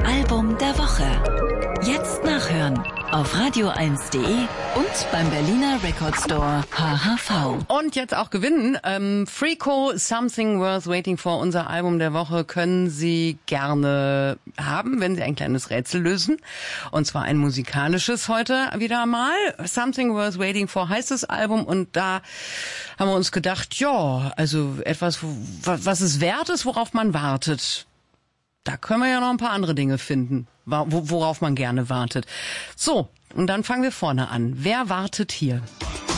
Album der Woche. Jetzt nachhören auf radio1.de und beim Berliner Record Store HHV. Und jetzt auch gewinnen. Freako, Something Worth Waiting For, unser Album der Woche, können Sie gerne haben, wenn Sie ein kleines Rätsel lösen. Und zwar ein musikalisches heute wieder mal. Something Worth Waiting For heißt das Album, und da haben wir uns gedacht, ja, also etwas, was es wert ist, worauf man wartet. Da können wir ja noch ein paar andere Dinge finden, worauf man gerne wartet. So, und dann fangen wir vorne an. Wer wartet hier?